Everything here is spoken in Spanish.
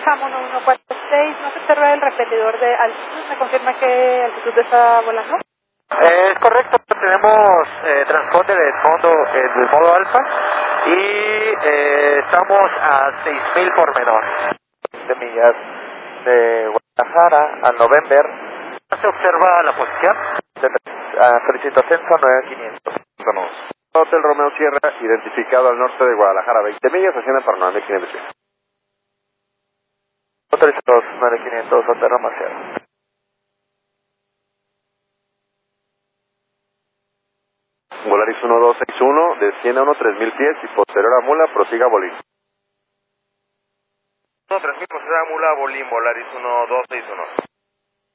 Ham 1146, no se observa el repetidor de altitud, ¿me confirma qué altitud está volando? Es correcto, tenemos transponder del modo alfa y estamos a 6000 por menor. De millas de Guadalajara al November. ¿Se observa la posición? Felicito Ascenso 9500. Hotel Romeo Sierra, identificado al norte de Guadalajara, 20 millas, asciende para 9500 pies. Hotel 9500, Hotel Romeo Sierra. Volaris 1261, desciende a unos 3000 pies y posterior a Mula, prosiga a Bolín. 3000, posterior a Mula, Bolín, Volaris 1261.